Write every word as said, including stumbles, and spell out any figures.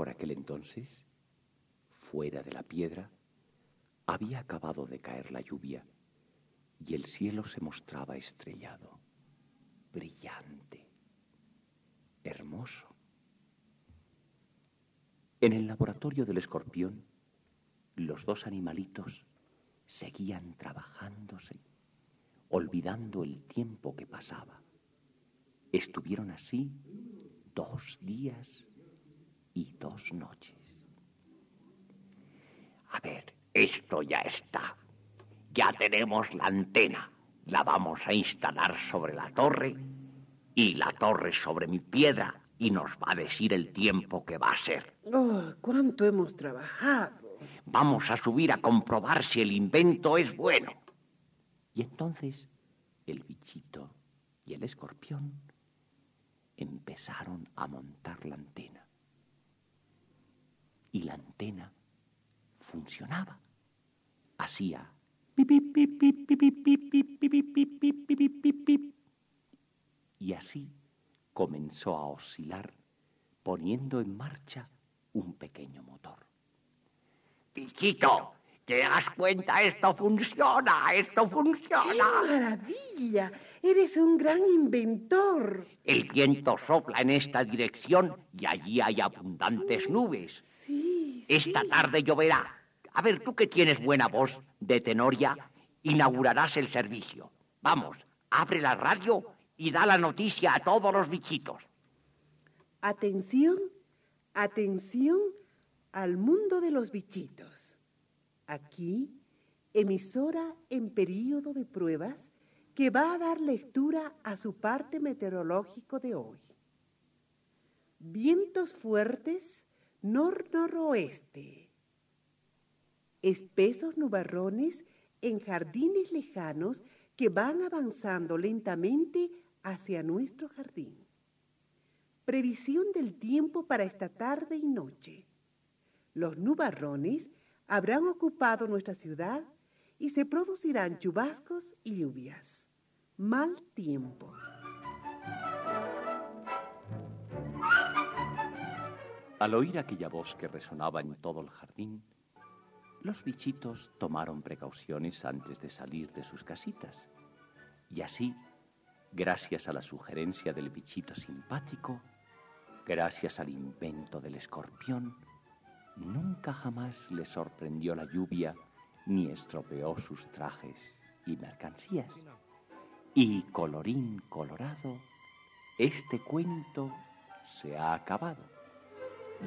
Por aquel entonces, fuera de la piedra, había acabado de caer la lluvia y el cielo se mostraba estrellado, brillante, hermoso. En el laboratorio del escorpión, los dos animalitos seguían trabajándose, olvidando el tiempo que pasaba. Estuvieron así dos días y dos noches. A ver, esto ya está. Ya tenemos la antena. La vamos a instalar sobre la torre y la torre sobre mi piedra y nos va a decir el tiempo que va a ser. ¡Oh, cuánto hemos trabajado! Vamos a subir a comprobar si el invento es bueno. Y entonces el bichito y el escorpión empezaron a montar la antena. Y la antena funcionaba. Hacía pip, pip, pip, pip, pip, pip, pip, pip, pip, pip, pip, pip, pip, pip. Y así comenzó a oscilar, poniendo en marcha un pequeño motor. Bichito, ¿te das cuenta? Esto funciona, esto funciona. ¡Qué maravilla! Eres un gran inventor. El viento sopla en esta dirección y allí hay abundantes nubes. Sí, Esta sí. tarde lloverá. A ver, tú que tienes buena voz de tenoria, inaugurarás el servicio. Vamos, abre la radio y da la noticia a todos los bichitos. Atención, atención al mundo de los bichitos. Aquí, emisora en período de pruebas que va a dar lectura a su parte meteorológico de hoy. Vientos fuertes nor-noroeste. Espesos nubarrones en jardines lejanos que van avanzando lentamente hacia nuestro jardín. Previsión del tiempo para esta tarde y noche. Los nubarrones habrán ocupado nuestra ciudad y se producirán chubascos y lluvias. Mal tiempo. Al oír aquella voz que resonaba en todo el jardín, los bichitos tomaron precauciones antes de salir de sus casitas. Y así, gracias a la sugerencia del bichito simpático, gracias al invento del escorpión, nunca jamás les sorprendió la lluvia ni estropeó sus trajes y mercancías. Y colorín colorado, este cuento se ha acabado.